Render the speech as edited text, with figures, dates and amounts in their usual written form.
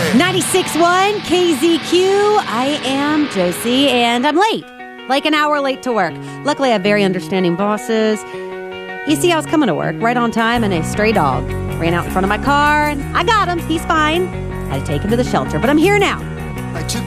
96.1 KZQ. I am Josie, and I'm late. Like an hour late to work. Luckily, I have very understanding bosses. You see, I was coming to work right on time, and a stray dog ran out in front of my car, and I got him. He's fine. I had to take him to the shelter, but I'm here now. I took